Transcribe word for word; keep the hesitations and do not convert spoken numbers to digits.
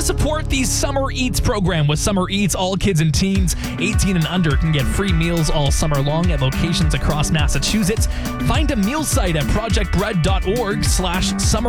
support the Summer Eats program. With Summer Eats, all kids and teens eighteen and under can get free meals all summer long at locations across Massachusetts. Find a meal site at projectbread.org slash summer